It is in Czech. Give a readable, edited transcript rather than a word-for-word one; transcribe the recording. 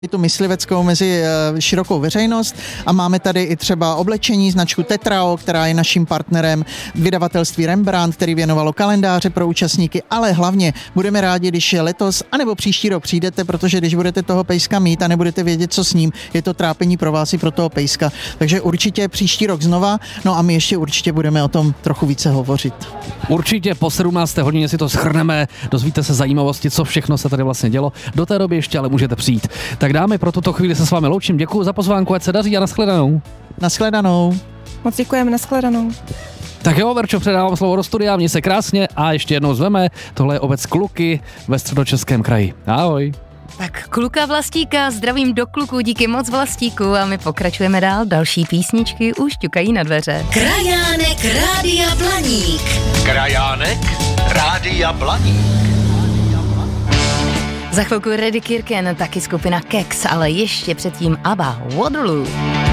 tu mysliveckou mezi širokou veřejnost a máme tady i třeba oblečení značku Tetrao, která je naším partnerem, vydavatelství Rembrandt, který věnovalo kalendáře pro účastníky, ale hlavně budeme rádi, když letos anebo příští rok přijdete, protože když budete toho pejska mít a nebudete vědět, co s ním, je to trápení pro vás i pro toho pejska. Takže určitě příští rok znova, no a my ještě určitě budeme o tom trochu více hovořit. Určitě po 17. hodině si to shrneme, dozvíte se zajímavosti, co všechno se tady vlastně dělo. Do té doby ještě ale můžete přijít. Tak dámy, pro tuto chvíli se s vámi loučím. Děkuji za pozvánku, ať se daří a nashledanou. Nashledanou. Moc děkujeme, nashledanou. Tak jo, Verčo, předávám slovo do studia, měj se krásně a ještě jednou zveme. Tohle je obec Kluky ve Středočeském kraji. Ahoj. Tak Kluka Vlastíka, zdravím do Kluků, díky moc Vlastíku a my pokračujeme dál. Další písničky už ťukají na dveře. Krajánek Rádia Blaník. Krajánek Rádia Blaník. Za chvilku Reddy Kirken, taky skupina Kex, ale ještě předtím ABBA, Waterloo.